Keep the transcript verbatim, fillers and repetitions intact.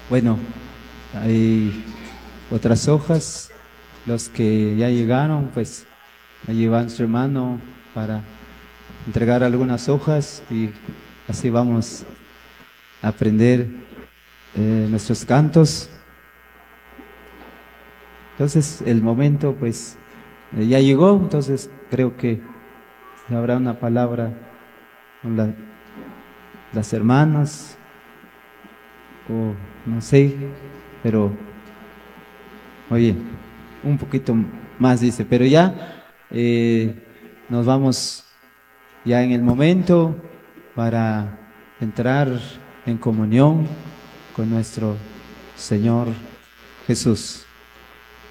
Bueno, hay otras hojas, los que ya llegaron, pues allí va su hermano para entregar algunas hojas y así vamos a aprender eh, nuestros cantos. Entonces el momento pues eh, ya llegó, entonces creo que habrá una palabra con la- las hermanas o no sé, pero oye, un poquito más dice, pero ya eh, nos vamos ya en el momento para entrar en comunión con nuestro Señor Jesús.